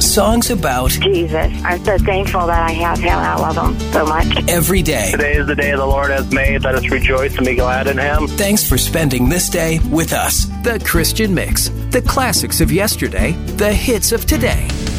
songs about Jesus. I'm so thankful that I have him. I love him so much. every day. Today is the day the Lord has made. Let us rejoice and be glad in him. Thanks for spending this day with us. The Christian Mix. The classics of yesterday, the hits of today.